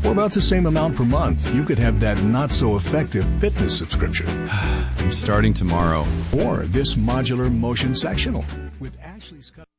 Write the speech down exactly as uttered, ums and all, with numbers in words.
For about the same amount per month, you could have that not-so-effective fitness subscription. I'm starting tomorrow. Or this modular motion sectional. With Ashley's...